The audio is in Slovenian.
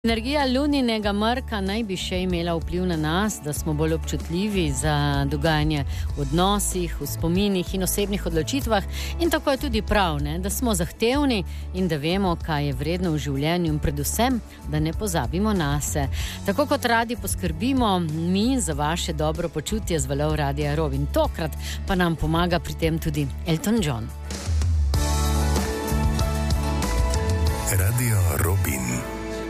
Energija luninega mrka naj bi še imela vpliv na nas, da smo bolj občutljivi za dogajanje v odnosih, v spominih in osebnih odločitvah. In tako je tudi prav, da smo zahtevni in da vemo, kaj je vredno v življenju in predvsem, da ne pozabimo nase. Tako kot radi poskrbimo mi za vaše dobro počutje z valov Radia Robin. Tokrat pa nam pomaga pri tem tudi Elton John. Radio Robin.